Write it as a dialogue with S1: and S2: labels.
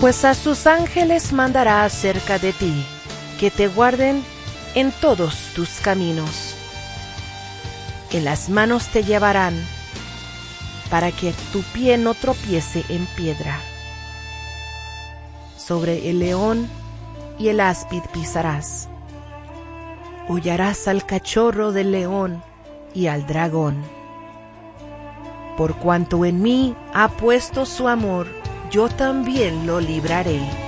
S1: Pues a sus ángeles mandará acerca de ti, que te guarden en todos tus caminos. En las manos te llevarán, para que tu pie no tropiece en piedra. Sobre el león y el áspid pisarás. Hollarás al cachorro del león y al dragón. Por cuanto en mí ha puesto su amor, yo también lo libraré.